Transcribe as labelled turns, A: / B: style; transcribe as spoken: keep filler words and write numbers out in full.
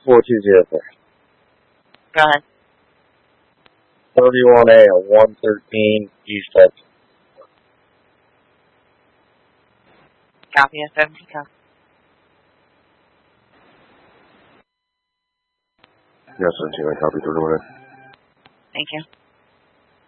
A: four two zero four.
B: Go ahead.
A: thirty-one A, one thirteen, East Texas.
B: Copy, S seventy, copy.
A: Yes, seventeen, I copy thirty-one A.
B: Thank you.